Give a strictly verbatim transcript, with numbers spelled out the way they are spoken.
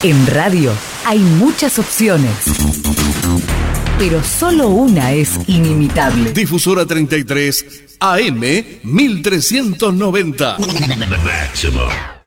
En radio hay muchas opciones, pero solo una es inimitable. Difusora treinta y tres A M mil trescientos noventa. Máximo.